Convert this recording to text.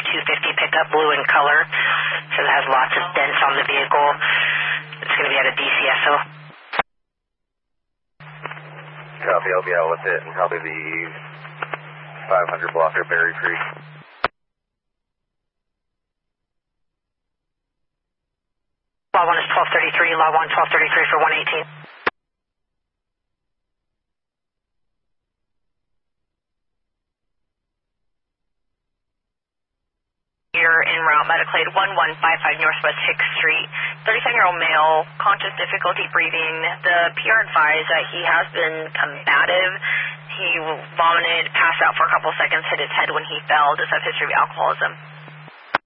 250 pickup, blue in color. So it has lots of dents on the vehicle. It's going to be at a DCSO. Copy, I'll be out with it and probably the 500 blocker Berry Creek. Law 1 is 1233, Law 1 1233 for 118. You're en route, Mediclade 1155 Northwest Hicks Street. 37-year-old male, conscious difficulty breathing. The PR advised that he has been combative. He vomited, passed out for a couple seconds, hit his head when he fell. Does have history of alcoholism.